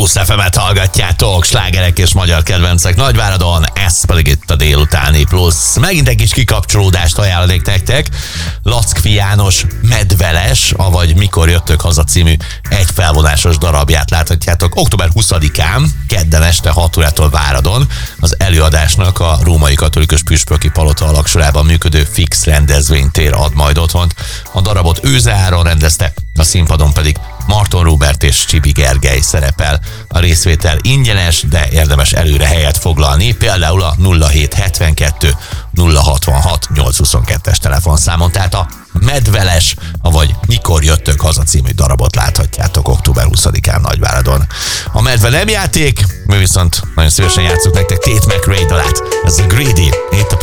Plusz FM-et hallgatjátok, slágerek és magyar kedvencek Nagyváradon, ez pedig itt a délutáni plusz. Megint egy kis kikapcsolódást ajánlanék nektek. Lackfi János Medveles, avagy Mikor jöttök haza című egyfelvonásos darabját láthatjátok október 20-án, kedden este 6 órától Váradon. Az előadásnak a Római Katolikus Püspöki Palota alagsorában működő Fix rendezvénytér ad majd otthont. A darabot Őze Áron rendezte, a színpadon pedig Marton Róbert és Csibi Gergely szerepel. A részvétel ingyenes, de érdemes előre helyet foglalni, például a 0772 066 822-es telefonszámon, tehát a Medveles, avagy Mikor jöttök haza című darabot láthatjátok október 20-án Nagyváradon. A medve nem játék, mi viszont nagyon szívesen játszunk nektek Tate McRae dalát, ez a Greedy, itt a